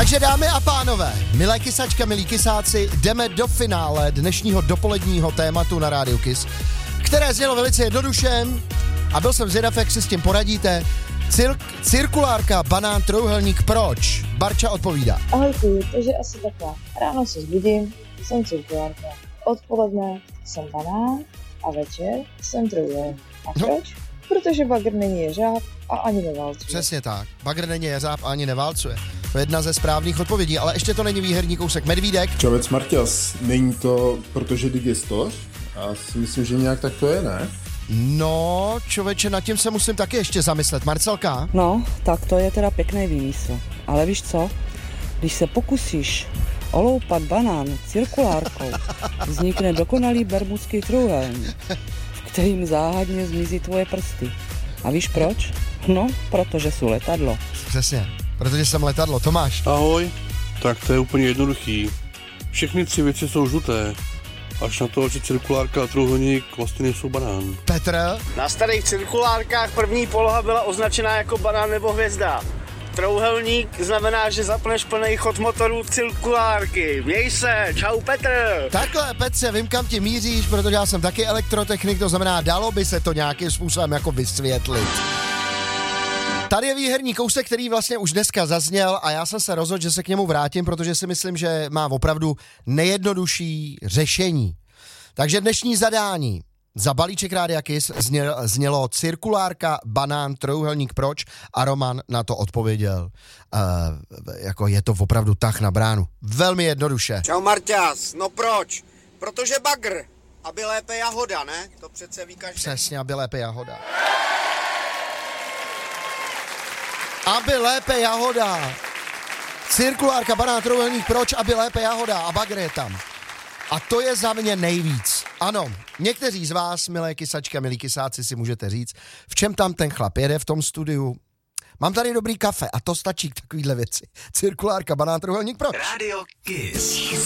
Takže dámy a pánové, milé kysačka, milí kysáci, jdeme do finále dnešního dopoledního tématu na Rádiu Kiss, které znělo velice jednoduše a byl jsem zvědav, jak si s tím poradíte. Cirkulárka, banán, trojúhelník, proč? Barča odpovídá. Ahojky, takže asi takhle. Ráno se zbudím, jsem cirkulárka. Odpoledne jsem banán a večer jsem trojúhelník. A proč? Protože bagr není jeřáb a ani neválcuje. Přesně tak. Bagr není jeřáb a ani neválcuje. To je jedna ze správných odpovědí, ale ještě to není výherní kousek. Medvídek. Čovec Marťas, není to protože digestoř? Já si myslím, že nějak tak to je, ne? No, člověče, nad tím se musím taky ještě zamyslet. Marcelka? No, tak to je teda pěkný výmysl. Ale víš co? Když se pokusíš oloupat banán cirkulárkou, vznikne dokonalý bermudský trojúhelník, v kterým záhadně zmizí tvoje prsty. A víš proč? No, protože jsou letadlo. Přesně, protože jsem letadlo. Tomáš. Ahoj, tak to je úplně jednoduchý. Všechny 3 věci jsou žluté. Až na to, že cirkulárka a trojúhelník vlastně nejsou banán. Petr? Na starých cirkulárkách první poloha byla označená jako banán nebo hvězda. Trojúhelník znamená, že zapneš plný chod motoru cirkulárky. Měj se, čau Petr. Takhle, Petře, vím, kam ti míříš, protože já jsem taky elektrotechnik, to znamená, dalo by se to nějakým způsobem jako vysvětlit. Tady je výherní kousek, který vlastně už dneska zazněl a já jsem se rozhodl, že se k němu vrátím, protože si myslím, že má opravdu nejjednodušší řešení. Takže dnešní zadání za balíček Rádia Kiss znělo cirkulárka, banán, trojúhelník, proč? A Roman na to odpověděl, jako je to opravdu tah na bránu. Velmi jednoduše. Čau Marťas, no proč? Protože bagr, aby lépe jahoda, ne? To přece ví každý. Přesně, aby lépe jahoda. Aby lépe jahoda. Cirkulárka, banán, trojúhelník, proč? Aby lépe jahoda a bagr je tam. A to je za mě nejvíc. Ano, někteří z vás, milé kysačky a milí kysáci, si můžete říct, v čem tam ten chlap jede v tom studiu. Mám tady dobrý kafe a to stačí k takovýhle věci. Cirkulárka, banán, trojúhelník, proč? Radio Kiss.